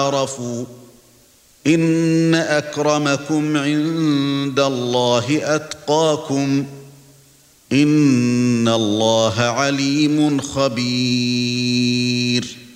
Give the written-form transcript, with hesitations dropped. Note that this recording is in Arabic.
عَرَفُوا إِنَّ أَكْرَمَكُمْ عِندَ اللَّهِ أَتْقَاكُمْ إِنَّ اللَّهَ عَلِيمٌ خَبِيرٌ